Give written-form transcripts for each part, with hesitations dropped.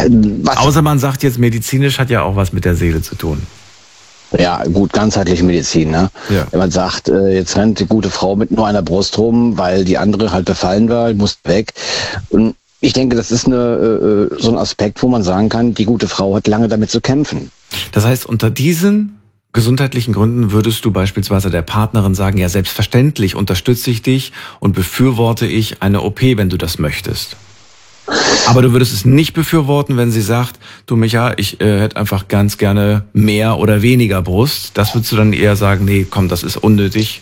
Außer man sagt jetzt, medizinisch hat ja auch was mit der Seele zu tun. Ja, gut, ganzheitliche Medizin, ne? Ja. Wenn man sagt, jetzt rennt die gute Frau mit nur einer Brust rum, weil die andere halt befallen war, muss weg. Und ich denke, das ist so ein Aspekt, wo man sagen kann, die gute Frau hat lange damit zu kämpfen. Das heißt, unter diesen gesundheitlichen Gründen würdest du beispielsweise der Partnerin sagen, ja, selbstverständlich unterstütze ich dich und befürworte ich eine OP, wenn du das möchtest. Aber du würdest es nicht befürworten, wenn sie sagt, du Micha, ich hätte einfach ganz gerne mehr oder weniger Brust. Das würdest du dann eher sagen, nee, komm, das ist unnötig.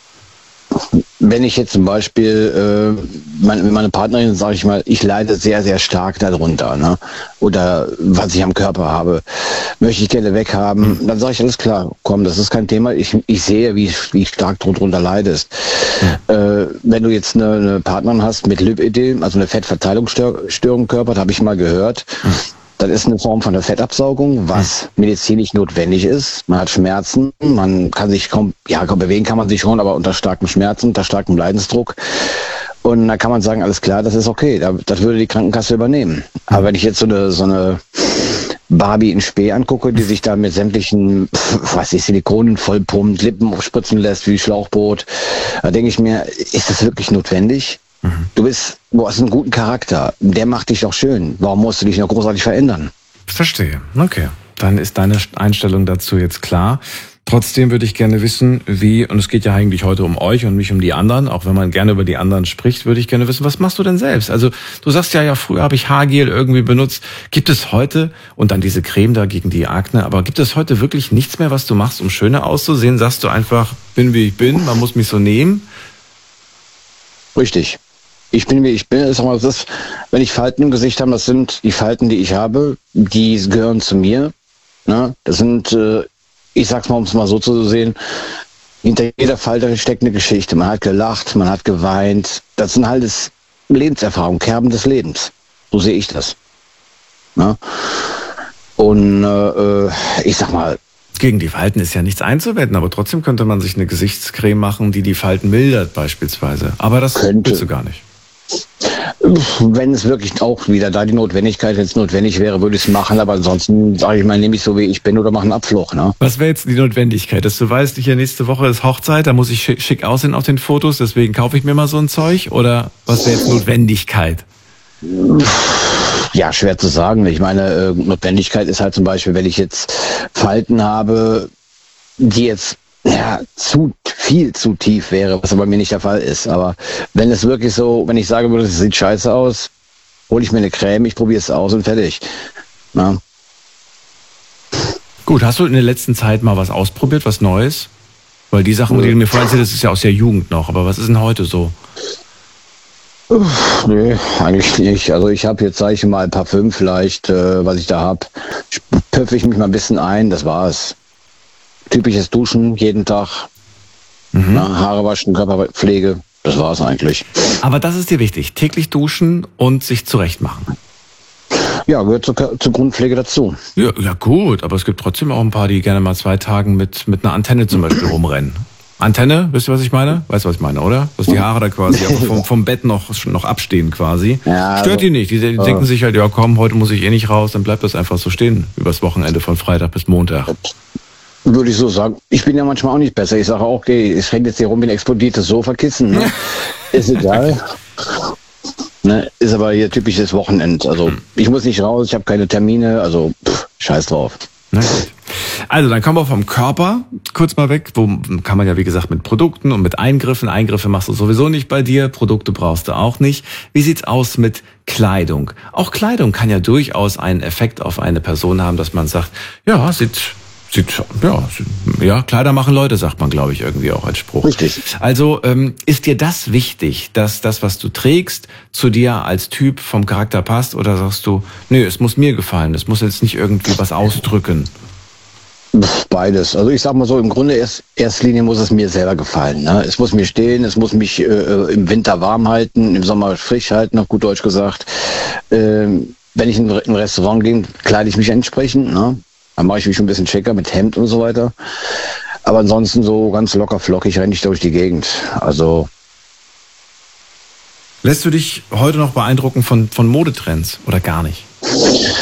Wenn ich jetzt zum Beispiel meine Partnerin, sage ich mal, ich leide sehr, sehr stark darunter, ne? Oder was ich am Körper habe, möchte ich gerne weghaben, dann sage ich, alles klar, komm, das ist kein Thema. Ich sehe, wie stark du darunter leidest. Wenn du jetzt eine Partnerin hast mit Lipödem, also eine Fettverteilungsstörung im Körper, das habe ich mal gehört, das ist eine Form von der Fettabsaugung, was medizinisch notwendig ist. Man hat Schmerzen, man kann sich kaum bewegen kann man sich schon, aber unter starken Schmerzen, unter starkem Leidensdruck. Und da kann man sagen, alles klar, das ist okay, das würde die Krankenkasse übernehmen. Aber wenn ich jetzt so eine Barbie in Spee angucke, die sich da mit sämtlichen, Silikonen vollpumpt, Lippen aufspritzen lässt wie Schlauchboot, da denke ich mir, ist das wirklich notwendig? Du hast einen guten Charakter, der macht dich doch schön. Warum musst du dich noch großartig verändern? Verstehe, okay. Dann ist deine Einstellung dazu jetzt klar. Trotzdem würde ich gerne wissen, und es geht ja eigentlich heute um euch und nicht um die anderen, auch wenn man gerne über die anderen spricht, würde ich gerne wissen, was machst du denn selbst? Also du sagst ja, früher habe ich Haargel irgendwie benutzt. Gibt es heute, und dann diese Creme da gegen die Akne, aber gibt es heute wirklich nichts mehr, was du machst, um schöner auszusehen? Sagst du einfach, bin wie ich bin, man muss mich so nehmen? Richtig. Ich bin wie ich bin. Sag mal, wenn ich Falten im Gesicht habe, das sind die Falten, die ich habe, die gehören zu mir. Ne? Das sind, ich sag's mal, um es mal so zu sehen, hinter jeder Falte steckt eine Geschichte. Man hat gelacht, man hat geweint. Das sind halt Lebenserfahrungen, Kerben des Lebens. So sehe ich das. Ne? Und ich sag mal, gegen die Falten ist ja nichts einzuwenden, aber trotzdem könnte man sich eine Gesichtscreme machen, die Falten mildert beispielsweise. Aber das willst du gar nicht. Wenn es wirklich auch wieder da die Notwendigkeit, wenn es notwendig wäre, würde ich es machen. Aber ansonsten, sage ich mal, nehme ich so wie ich bin oder mache einen Abflug. Ne? Was wäre jetzt die Notwendigkeit? Dass du weißt, hier nächste Woche ist Hochzeit, da muss ich schick aussehen auf den Fotos, deswegen kaufe ich mir mal so ein Zeug? Oder was wäre jetzt Notwendigkeit? Ja, schwer zu sagen. Ich meine, Notwendigkeit ist halt zum Beispiel, wenn ich jetzt Falten habe, die jetzt viel zu tief wäre, was bei mir nicht der Fall ist. Aber wenn es wirklich so, wenn ich sage würde, es sieht scheiße aus, hole ich mir eine Creme, ich probiere es aus und fertig. Na? Gut, hast du in der letzten Zeit mal was ausprobiert, was Neues? Weil die Sachen, die du mir vorhin erzählt hast, das ist ja aus der Jugend noch. Aber was ist denn heute so? Nee, eigentlich nicht. Also ich habe jetzt, sage ich mal, Parfüm vielleicht, was ich da habe. Püffe ich mich mal ein bisschen ein, das war's. Typisches Duschen jeden Tag, Haare waschen, Körperpflege, das war's eigentlich. Aber das ist dir wichtig, täglich duschen und sich zurechtmachen. Ja, gehört zur Grundpflege dazu. Ja, gut, aber es gibt trotzdem auch ein paar, die gerne mal 2 Tagen mit einer Antenne zum Beispiel rumrennen. Antenne, wisst ihr, was ich meine? Weißt du, was ich meine, oder? Dass die Haare da quasi vom Bett noch abstehen quasi. Ja, stört die nicht. Die denken sich halt, ja komm, heute muss ich nicht raus, dann bleibt das einfach so stehen übers Wochenende von Freitag bis Montag. Würde ich so sagen. Ich bin ja manchmal auch nicht besser. Ich sage auch, okay, es hängt jetzt hier rum wie ein explodiertes Sofakissen. Ne? Ist egal. Ne? Ist aber hier typisches Wochenend. Also ich muss nicht raus, ich habe keine Termine, also scheiß drauf. Na gut. Also dann kommen wir vom Körper kurz mal weg. Wo kann man ja wie gesagt mit Produkten und mit Eingriffen. Eingriffe machst du sowieso nicht bei dir, Produkte brauchst du auch nicht. Wie sieht's aus mit Kleidung? Auch Kleidung kann ja durchaus einen Effekt auf eine Person haben, dass man sagt, Kleider machen Leute, sagt man, glaube ich, irgendwie auch als Spruch. Richtig. Also ist dir das wichtig, dass das, was du trägst, zu dir als Typ vom Charakter passt? Oder sagst du, nö, es muss mir gefallen, es muss jetzt nicht irgendwie was ausdrücken? Beides. Also ich sag mal so, im Grunde erster Linie muss es mir selber gefallen. Ne? Es muss mir stehen, es muss mich im Winter warm halten, im Sommer frisch halten, auf gut Deutsch gesagt. Wenn ich in ein Restaurant gehe, kleide ich mich entsprechend, ne? Dann mache ich mich schon ein bisschen schicker mit Hemd und so weiter. Aber ansonsten so ganz locker flockig renne ich durch die Gegend. Also. Lässt du dich heute noch beeindrucken von Modetrends oder gar nicht?